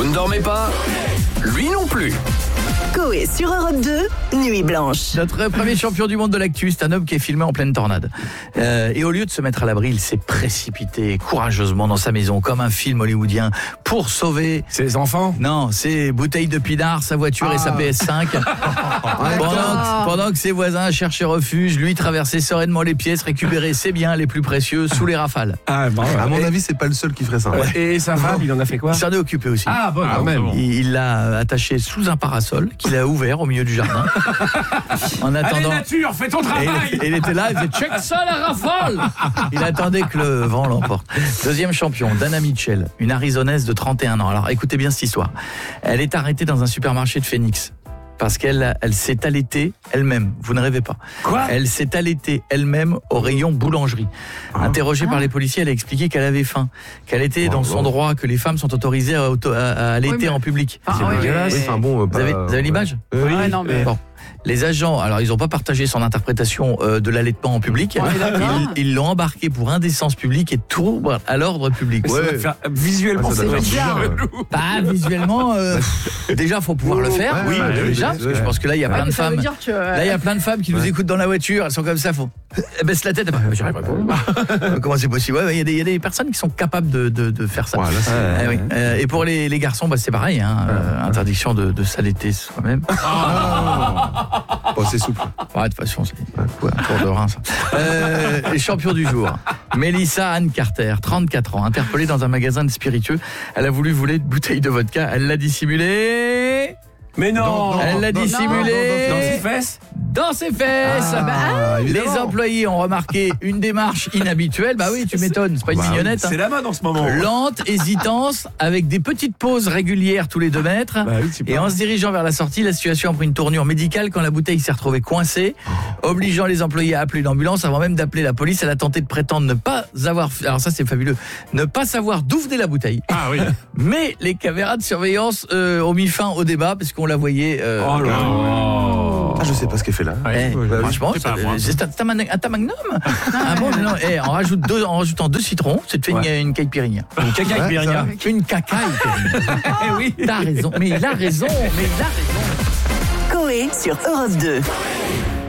ne dormez pas? Lui non plus. Coé sur Europe 2, Nuit Blanche. Notre premier champion du monde de l'actu, c'est un homme qui est filmé en pleine tornade. Et au lieu de se mettre à l'abri, il s'est précipité courageusement dans sa maison, comme un film hollywoodien, pour sauver... Ses enfants? Non, ses bouteilles de pinard, sa voiture et sa PS5. pendant que ses voisins cherchaient refuge, lui traversait sereinement les pièces, récupérait ses biens les plus précieux sous les rafales. Ah, bon, À mon avis, c'est pas le seul qui ferait ça. Et sa femme, il en a fait quoi? Il s'en est occupé aussi. Ah, bon, quand même. Il l'a attaché sous un parasol qu'il a ouvert au milieu du jardin. En attendant. Allez, nature, fais ton travail! Et il était là, il faisait check ça la rafale. Il attendait que le vent l'emporte. Deuxième champion, Dana Mitchell, une Arizonaise de 31 ans. Alors écoutez bien cette histoire. Elle est arrêtée dans un supermarché de Phoenix. Parce qu'elle s'est allaitée elle-même. Vous ne rêvez pas. Quoi? Elle s'est allaitée elle-même au rayon boulangerie. Interrogée par les policiers, elle a expliqué qu'elle avait faim, qu'elle était dans son droit, que les femmes sont autorisées à allaiter en public. C'est dégueulasse. Enfin, bon, Vous avez l'image? Oui. Ouais, non, mais... Bon. Les agents, alors ils n'ont pas partagé son interprétation de l'allaitement en public. Ils l'ont embarqué pour indécence publique et trouble à l'ordre public. Ça doit faire- visuellement, Ça c'est doit faire bizarre. Bah, visuellement, déjà faut pouvoir le faire. Ouais, déjà, parce que je pense que là il y a plein de Ça veut femmes. dire que... Là il y a plein de femmes qui nous écoutent dans la voiture. Elles sont comme ça, elles baissent la tête. J'y arrive pas. Comment c'est possible? Ouais, il y a des personnes qui sont capables de faire ça. Voilà, c'est- Oui. Et pour les garçons, bah, c'est pareil. Interdiction de s'allaiter soi-même. Bon, c'est souple. Ouais, de toute façon, c'est un tour de rein, ça. Les champions du jour. Mélissa Anne Carter, 34 ans, interpellée dans un magasin de spiritueux. Elle a voulu voler une bouteille de vodka. Elle l'a dissimulée. Mais non! Elle l'a dissimulée. Dans ses fesses? Dans ses fesses. Les évidemment. employés ont remarqué une démarche inhabituelle. Bah oui, tu m'étonnes, c'est pas une mignonnette. C'est la mode en ce moment. Lente, hésitante, avec des petites pauses régulières tous les 2 mètres. Bah oui, c'est Et pas- en se dirigeant vers la sortie, la situation a pris une tournure médicale quand la bouteille s'est retrouvée coincée, obligeant les employés à appeler une ambulance. Avant même d'appeler la police, elle a tenté de prétendre ne pas avoir... Alors ça, c'est fabuleux. Ne pas savoir d'où venait la bouteille. Ah oui. Mais les caméras de surveillance ont mis fin au débat parce qu'on la voyait... Oh là là. Ah, je sais pas ce qu'elle fait là. Franchement, c'est pas moi. c'est un tamagnum. Ah bon, mais non. En rajoutant 2 citrons, c'est de fait une caipirinha. Une cacaille pirigna. Une caipirinha. Eh oui. T'as raison. Mais il a raison. Coé sur Europe 2.